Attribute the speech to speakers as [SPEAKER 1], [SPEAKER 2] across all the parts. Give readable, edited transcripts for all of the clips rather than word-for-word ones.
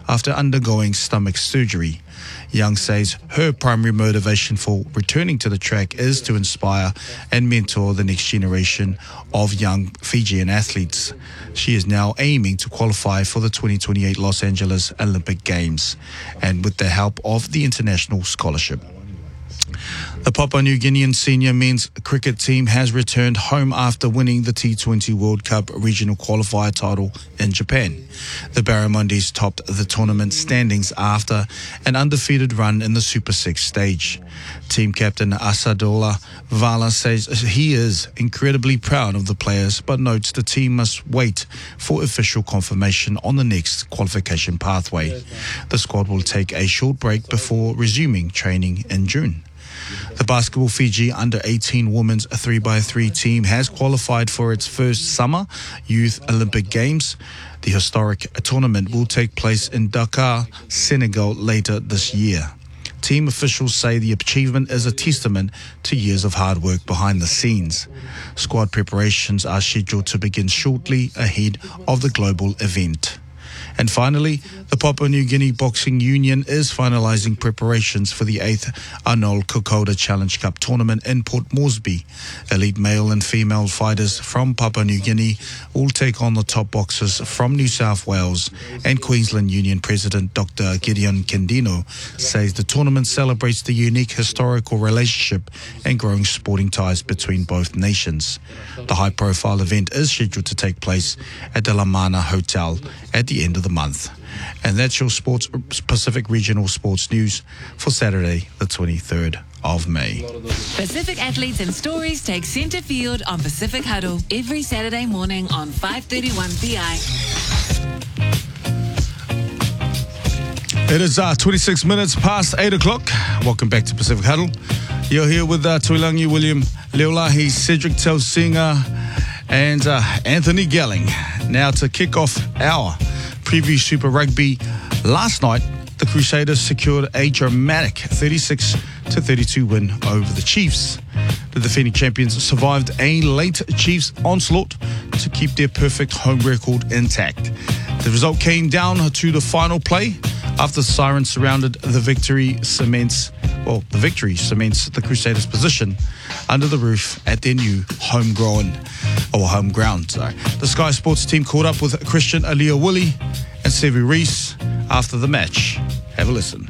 [SPEAKER 1] after undergoing stomach surgery. Young says her primary motivation for returning to the track is to inspire and mentor the next generation of young Fijian athletes. She is now aiming to qualify for the 2028 Los Angeles Olympic Games, and with the help of the International Scholarship. The Papua New Guinean senior men's cricket team has returned home after winning the T20 World Cup regional qualifier title in Japan. The Barramundis topped the tournament standings after an undefeated run in the Super 6 stage. Team captain Asadullah Vala says he is incredibly proud of the players, but notes the team must wait for official confirmation on the next qualification pathway. The squad will take a short break before resuming training in June. The Basketball Fiji Under-18 Women's 3x3 team has qualified for its first Summer Youth Olympic Games. The historic tournament will take place in Dakar, Senegal later this year. Team officials say the achievement is a testament to years of hard work behind the scenes. Squad preparations are scheduled to begin shortly ahead of the global event. And finally, the Papua New Guinea Boxing Union is finalising preparations for the 8th Arnold Kokoda Challenge Cup tournament in Port Moresby. Elite male and female fighters from Papua New Guinea will take on the top boxers from New South Wales, and Queensland Union President Dr. Gideon Kendino says the tournament celebrates the unique historical relationship and growing sporting ties between both nations. The high-profile event is scheduled to take place at the La Mana Hotel at the end of the month. And that's your Pacific Regional Sports News for Saturday, the 23rd of May.
[SPEAKER 2] Pacific athletes and stories take centre field on Pacific Huddle every Saturday morning on 5:31 PI.
[SPEAKER 1] It is 26 minutes past 8 o'clock. Welcome back to Pacific Huddle. You're here with Tuilangi William Leolahi, Cedric Telsinga, and Anthony Gelling. Now to kick off our preview Super Rugby. Last night, the Crusaders secured a dramatic 36-32 win over the Chiefs. The defending champions survived a late Chiefs onslaught to keep their perfect home record intact. The result came down to the final play after the siren surrounded the victory cements the Crusaders' position under the roof at their new home ground. The Sky Sports team caught up with Christian Aliawuli and Sevu Reece after the match. Have a listen.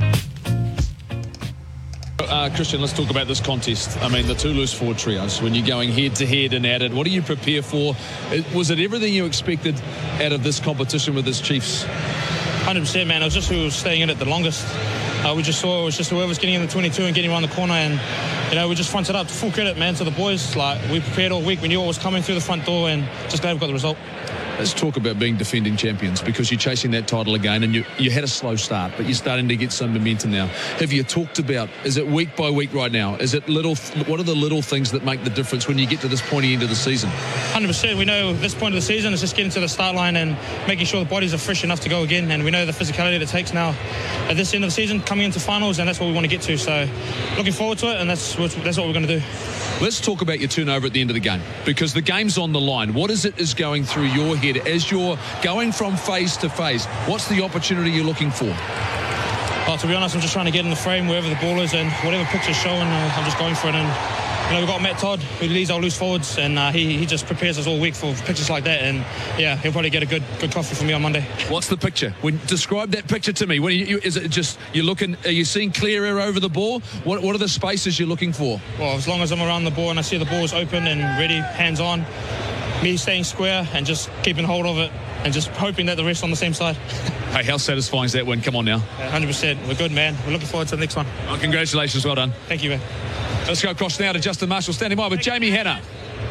[SPEAKER 3] Christian, let's talk about this contest. I mean, the two loose forward trios, when you're going head-to-head and at it, what do you prepare for? Was it everything you expected out of this competition with this Chiefs?
[SPEAKER 4] 100%, man. It was just who was staying in it the longest. We just saw it was just whoever's getting in the 22 and getting around the corner, and we just fronted up. Full credit, man, to the boys. Like, we prepared all week. We knew what was coming through the front door, and just glad we got the result.
[SPEAKER 3] Let's talk about being defending champions, because you're chasing that title again, and you had a slow start, but you're starting to get some momentum now. Have you talked about, is it week by week right now? Is it what are the little things that make the difference when you get to this pointy end of the season?
[SPEAKER 4] 100%. We know this point of the season is just getting to the start line and making sure the bodies are fresh enough to go again, and we know the physicality that it takes now at this end of the season, coming into finals, and that's what we want to get to. So looking forward to it, and that's what we're going to do.
[SPEAKER 3] Let's talk about your turnover at the end of the game, because the game's on the line. What is going through your head as you're going from phase to phase? What's the opportunity you're looking for?
[SPEAKER 4] Well, to be honest, I'm just trying to get in the frame wherever the ball is, and whatever picture's showing, I'm just going for it. And we've got Matt Todd, who leads our loose forwards, and he just prepares us all week for pictures like that. And he'll probably get a good coffee from me on Monday.
[SPEAKER 3] What's the picture? Describe that picture to me. Is it just you're looking? Are you seeing clear air over the ball? What are the spaces you're looking for?
[SPEAKER 4] Well, as long as I'm around the ball and I see the ball's open and ready, hands on, me staying square and just keeping hold of it and just hoping that the rest on the same side.
[SPEAKER 3] Hey, how satisfying is that win? Come on now.
[SPEAKER 4] 100%. We're good, man. We're looking forward to the next one.
[SPEAKER 3] Oh, congratulations. Well done.
[SPEAKER 4] Thank you, man.
[SPEAKER 3] Let's go across now to Justin Marshall, standing by with Jamie Hanna.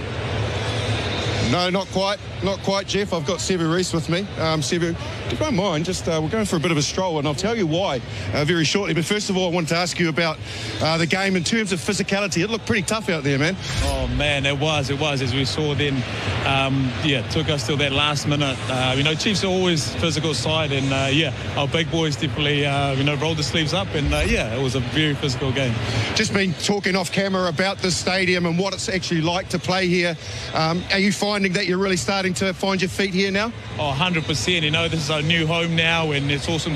[SPEAKER 5] No, not quite, Jeff. I've got Sevu Reece with me. Sevu, if you don't mind, we're going for a bit of a stroll, and I'll tell you why very shortly. But first of all, I wanted to ask you about the game in terms of physicality. It looked pretty tough out there, man.
[SPEAKER 6] Oh, man, it was, as we saw then. It took us till that last minute. Chiefs are always physical side, and our big boys definitely, rolled the sleeves up, and it was a very physical game.
[SPEAKER 5] Just been talking off camera about the stadium and what it's actually like to play here. Are you finding that you're really starting to find your feet here now?
[SPEAKER 6] Oh, 100%. This is our new home now, and it's awesome